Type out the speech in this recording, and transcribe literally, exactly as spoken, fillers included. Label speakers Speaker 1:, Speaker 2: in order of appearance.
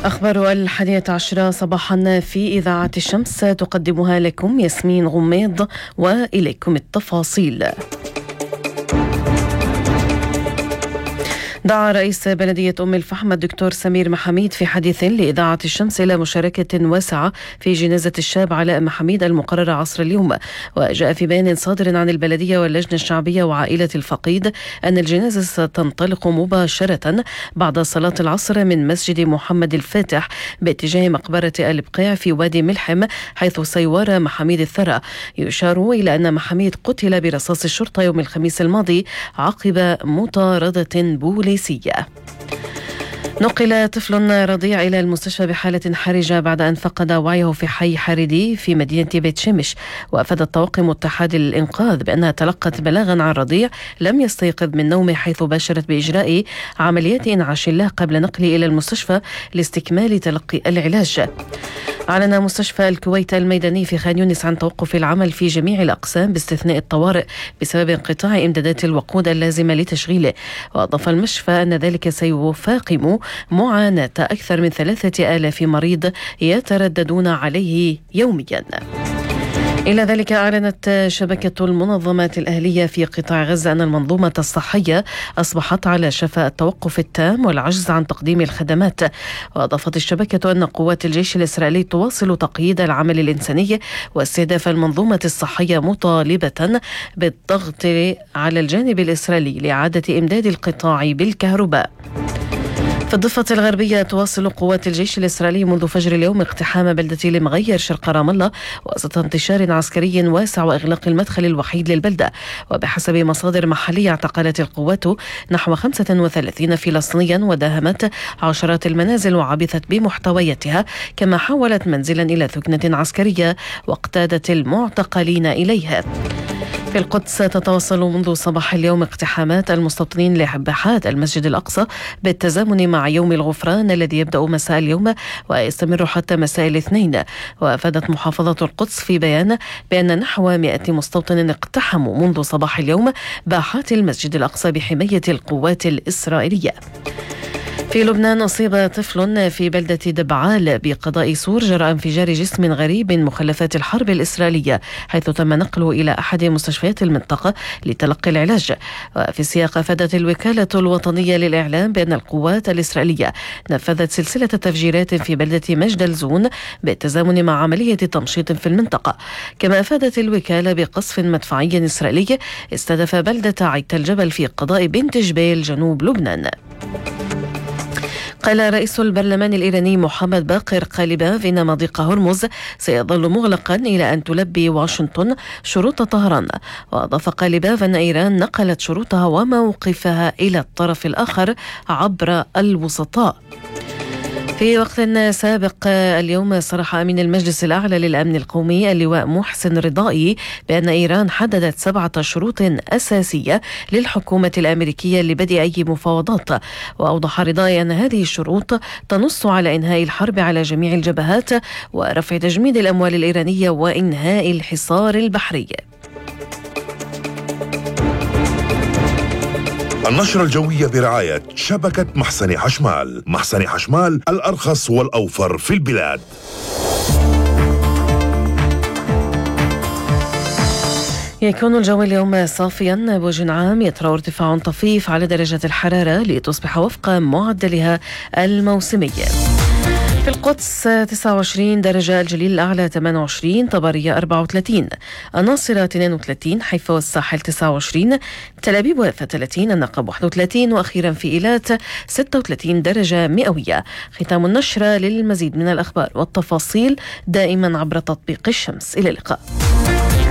Speaker 1: أخبار الحادية عشرة صباحا في إذاعة الشمس تقدمها لكم ياسمين غميض، وإليكم التفاصيل. دعا رئيس بلدية أم الفحم الدكتور سمير محميد في حديث لإذاعة الشمس إلى مشاركة واسعة في جنازة الشاب علاء محميد المقررة عصر اليوم. وجاء في بيان صادر عن البلدية واللجنة الشعبية وعائلة الفقيد أن الجنازة ستنطلق مباشرة بعد صلاة العصر من مسجد محمد الفاتح باتجاه مقبرة البقيع في وادي ملحم، حيث سيوار محميد الثرى. يشار إلى أن محميد قتل برصاص الشرطة يوم الخميس الماضي عقب مطاردة بوليسية. نقل طفل رضيع إلى المستشفى بحالة حرجة بعد أن فقد وعيه في حي حريدي في مدينة بيت شمش. وأفادت طواقم اتحاد الإنقاذ بأنها تلقت بلاغا عن رضيع لم يستيقظ من نومه، حيث باشرت بإجراء عمليات إنعاش الله قبل نقله إلى المستشفى لاستكمال تلقي العلاج. أعلن مستشفى الكويت الميداني في خان يونس عن توقف العمل في جميع الأقسام باستثناء الطوارئ بسبب انقطاع إمدادات الوقود اللازمة لتشغيله. وأضاف المشفى أن ذلك سيفاقم معاناة أكثر من ثلاثة آلاف مريض يترددون عليه يوميا. إلى ذلك أعلنت شبكة المنظمات الأهلية في قطاع غزة أن المنظومة الصحية أصبحت على شفاء التوقف التام والعجز عن تقديم الخدمات. وأضافت الشبكة أن قوات الجيش الإسرائيلي تواصل تقييد العمل الإنساني واستهداف المنظومة الصحية، مطالبة بالضغط على الجانب الإسرائيلي لإعادة إمداد القطاع بالكهرباء. في الضفة الغربية تواصل قوات الجيش الإسرائيلي منذ فجر اليوم اقتحام بلدة المغير شرق رام الله وسط انتشار عسكري واسع وإغلاق المدخل الوحيد للبلدة. وبحسب مصادر محلية اعتقلت القوات نحو خمسة وثلاثين فلسطينيا وداهمت عشرات المنازل وعبثت بمحتوياتها، كما حولت منزلا إلى ثكنة عسكرية واقتادت المعتقلين إليها. في القدس تتواصل منذ صباح اليوم اقتحامات المستوطنين لحباحات المسجد الأقصى بالتزامن مع يوم الغفران الذي يبدأ مساء اليوم ويستمر حتى مساء الاثنين. وأفادت محافظة القدس في بيان بأن نحو مئة مستوطن اقتحموا منذ صباح اليوم باحات المسجد الأقصى بحماية القوات الإسرائيلية. في لبنان أصيب طفل في بلدة دبعال بقضاء سور جراء انفجار جسم غريب من مخلفات الحرب الإسرائيلية، حيث تم نقله إلى أحد مستشفيات المنطقة لتلقي العلاج. وفي السياق أفادت الوكالة الوطنية للإعلام بأن القوات الإسرائيلية نفذت سلسلة تفجيرات في بلدة مجدل زون بالتزامن مع عملية تمشيط في المنطقة. كما أفادت الوكالة بقصف مدفعي إسرائيلي استهدف بلدة عيت الجبل في قضاء بنت جبيل جنوب لبنان. قال رئيس البرلمان الإيراني محمد باقر قالباف إن مضيق هرمز سيظل مغلقا إلى أن تلبي واشنطن شروط طهران. وأضاف قالباف أن إيران نقلت شروطها وموقفها إلى الطرف الآخر عبر الوسطاء. في وقت سابق اليوم صرح أمين المجلس الأعلى للأمن القومي اللواء محسن رضائي بأن إيران حددت سبعة شروط أساسية للحكومة الأمريكية لبدء أي مفاوضات. وأوضح رضائي أن هذه الشروط تنص على إنهاء الحرب على جميع الجبهات ورفع تجميد الأموال الإيرانية وإنهاء الحصار البحري.
Speaker 2: النشرة الجوية برعاية شبكة محسن حشمال. محسن حشمال الأرخص والأوفر في البلاد.
Speaker 1: يكون الجو اليوم صافيا بوجه عام، يطرأ ارتفاع طفيف على درجة الحرارة لتصبح وفق معدلها الموسمي. في القدس تسعة وعشرين درجة، الجليل الأعلى ثمانية وعشرين، طبرية أربعة وثلاثين، الناصرة اثنين وثلاثين، حيفا والساحل تسعة وعشرين، تل أبيب ويافا ثلاثين، النقب واحد وثلاثين، وأخيرا في إيلات ستة وثلاثين درجة مئوية. ختام النشرة. للمزيد من الأخبار والتفاصيل دائما عبر تطبيق الشمس. إلى اللقاء.